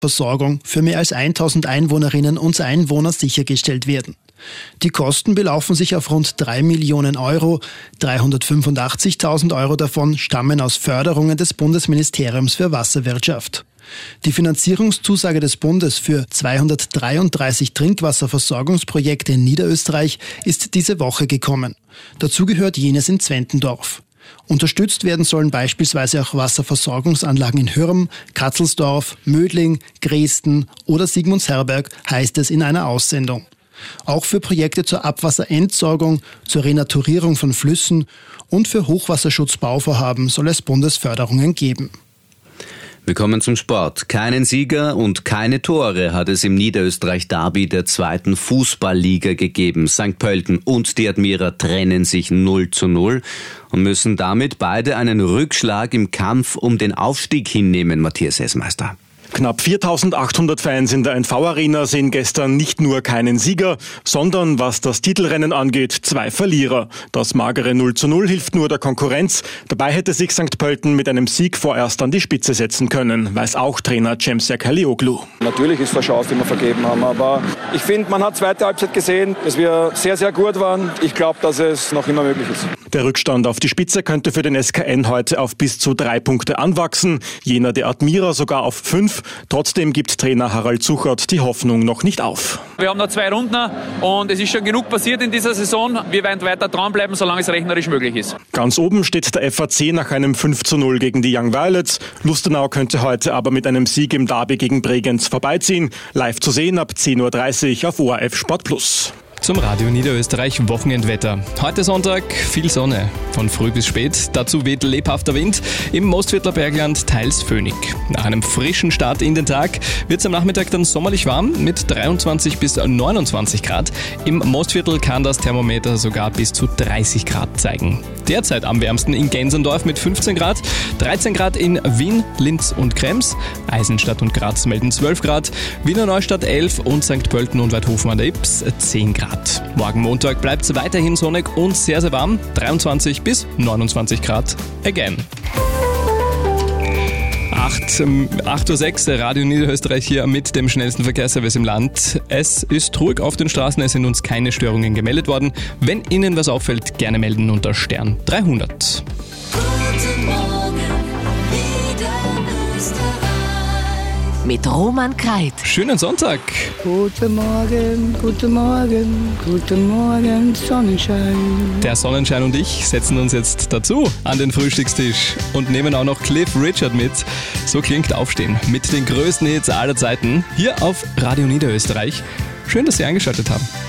Versorgung für mehr als 1000 Einwohnerinnen und Einwohner sichergestellt werden. Die Kosten belaufen sich auf rund 3 Millionen Euro. 385.000 Euro davon stammen aus Förderungen des Bundesministeriums für Wasserwirtschaft. Die Finanzierungszusage des Bundes für 233 Trinkwasserversorgungsprojekte in Niederösterreich ist diese Woche gekommen. Dazu gehört jenes in Zwentendorf. Unterstützt werden sollen beispielsweise auch Wasserversorgungsanlagen in Hürm, Katzelsdorf, Mödling, Gresten oder Sigmundsherberg, heißt es in einer Aussendung. Auch für Projekte zur Abwasserentsorgung, zur Renaturierung von Flüssen und für Hochwasserschutzbauvorhaben soll es Bundesförderungen geben. Wir kommen zum Sport. Keinen Sieger und keine Tore hat es im Niederösterreich-Derby der 2. Fußballliga gegeben. St. Pölten und die Admira trennen sich 0:0 und müssen damit beide einen Rückschlag im Kampf um den Aufstieg hinnehmen, Matthias Hessmeister. Knapp 4.800 Fans in der NV-Arena sehen gestern nicht nur keinen Sieger, sondern, was das Titelrennen angeht, 2 Verlierer. Das magere 0:0 hilft nur der Konkurrenz. Dabei hätte sich St. Pölten mit einem Sieg vorerst an die Spitze setzen können, weiß auch Trainer Cemsir Kalioglu. Natürlich ist es Chance, die wir vergeben haben, aber ich finde, man hat zweite Halbzeit gesehen, dass wir sehr, sehr gut waren. Ich glaube, dass es noch immer möglich ist. Der Rückstand auf die Spitze könnte für den SKN heute auf bis zu 3 Punkte anwachsen, jener der Admira sogar auf 5. Trotzdem gibt Trainer Harald Suchert die Hoffnung noch nicht auf. Wir haben noch 2 Runden und es ist schon genug passiert in dieser Saison. Wir werden weiter dranbleiben, solange es rechnerisch möglich ist. Ganz oben steht der FAC nach einem 5:0 gegen die Young Violets. Lustenau könnte heute aber mit einem Sieg im Derby gegen Bregenz vorbeiziehen. Live zu sehen ab 10:30 Uhr auf ORF Sport Plus. Zum Radio Niederösterreich Wochenendwetter. Heute Sonntag viel Sonne, von früh bis spät. Dazu weht lebhafter Wind, im Mostviertler Bergland teils föhnig. Nach einem frischen Start in den Tag wird es am Nachmittag dann sommerlich warm mit 23 bis 29 Grad. Im Mostviertel kann das Thermometer sogar bis zu 30 Grad zeigen. Derzeit am wärmsten in Gensendorf mit 15 Grad, 13 Grad in Wien, Linz und Krems, Eisenstadt und Graz melden 12 Grad, Wiener Neustadt 11 und St. Pölten und Weidhofen an der Ybbs 10 Grad. Morgen Montag bleibt es weiterhin sonnig und sehr, sehr warm, 23 bis 29 Grad again. 8:06 Uhr, Radio Niederösterreich hier mit dem schnellsten Verkehrsservice im Land. Es ist ruhig auf den Straßen, es sind uns keine Störungen gemeldet worden. Wenn Ihnen was auffällt, gerne melden unter Stern 300. Guten Morgen, Niederösterreich. Mit Roman Kreit. Schönen Sonntag. Guten Morgen, guten Morgen, guten Morgen, Sonnenschein. Der Sonnenschein und ich setzen uns jetzt dazu an den Frühstückstisch und nehmen auch noch Cliff Richard mit. So klingt Aufstehen mit den größten Hits aller Zeiten hier auf Radio Niederösterreich. Schön, dass Sie eingeschaltet haben.